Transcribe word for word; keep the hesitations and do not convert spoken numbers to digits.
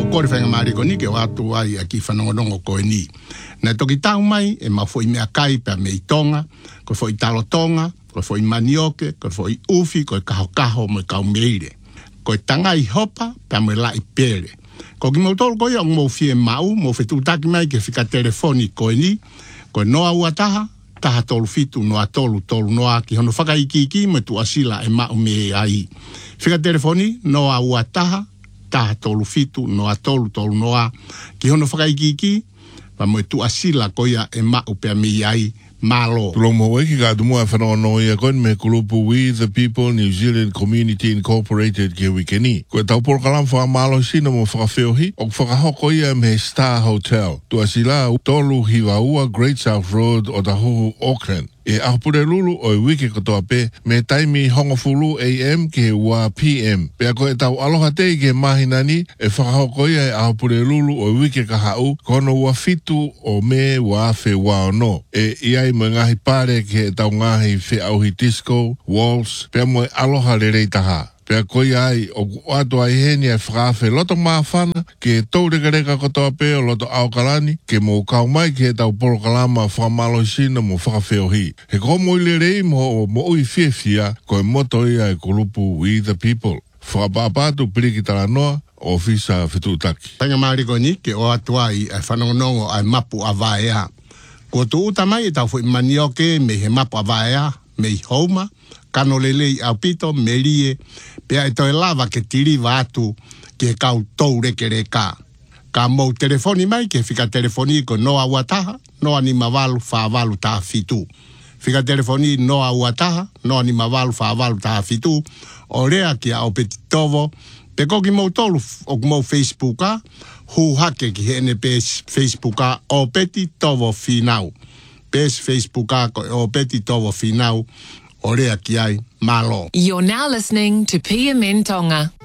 kore whainga maari ko ni ke watu ai a ki whanongonongo koe ni. Nā toki tau mai e ma fo i mea kai pia me i tonga, koe fo i talo tonga, koe fo i manioke, koe fo i ufi, koe kaho kaho mo i kau meire. Koe tanga i hopa pia mo i la i pere. Ko ki mautolo koe au mo fie mau, mo fetu taki mai ke fika telefoni koe ni, koe noa ua taha, taha tolu fitu noa tolu tolu noa ki hono whaka iki iki me tu asila e mau me ai. Fika telefoni noa ua taha, taha tolu fitu noa tolu tolu noa ki hono whaka iki iki, pa mo tu asila koe e mau pia me ai. Malo. Tulomo weki ka dumua whanau ia koe me kulupu We the People New Zealand Community Incorporated ke wikeni. Koe tau polo kalam wha malo sina mo whakawheohi o whakahoko ia me Star Hotel. Tua sila tolu hiwaua Great South Road o Tahuhu Auckland. E ahupure lulu o i wiki katoa pe me taimi hongofulu A M ke ua P M. Pea koe tau aloha tei ke mahinani e whakahoko ia e ahupure lulu o i wiki ka hau kono ua fitu o me ua afe ua ono. E iai mo ngahi pare ke tau ngahi whi auhi disco, waltz, pea mo aloha le rei taha. Pea koi ai o ato ai heni ai whakawhe loto maafana ke tau reka reka kotoa pe o loto aukalani ke mo kau mai ke tau poro kalama whakamalo sina mo whakawheohi. He ko mo ile rei mo mo ui whiawhia ko e moto ia e kulupu We the People. Whakapapatu piriki tala noa o fisa whitutaki. Tanga mariko ni ke o ato ai ai whanongonongo ai mapu a vaea. Ko tu uta mai e tau fui manioke me he mapu a vaea me i houma. Kano lelei au pito, merie, pea e toi lava ke tiriva atu ke kau tau reke reka. Ka mou telefoni mai ke fika telefoni ko noa uataha, noa ni mavalu whaavalu taha fitu. Fika telefoni noa uataha, noa ni mavalu whaavalu taha fitu. O rea ki au peti tovo, pe koki mou tolu o mou Facebooka, hu hake ki hene pes Facebooka o peti tovo finau. Pes Facebooka o peti tovo finau. Orea ki ai, malo. You're now listening to P M N Tonga.